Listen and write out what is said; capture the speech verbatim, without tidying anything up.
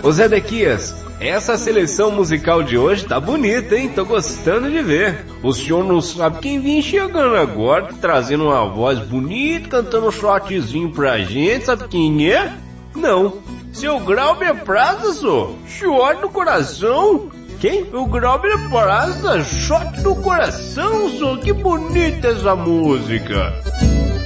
Ô Zedequias, essa seleção musical de hoje tá bonita, hein? Tô gostando de ver. O senhor não sabe quem vem chegando agora, trazendo uma voz bonita, cantando um shortzinho pra gente, sabe quem é? Não. Seu Glauber Praza, só. Short no coração. Quem? O Glauber Praza, short no coração, só. Que bonita essa música.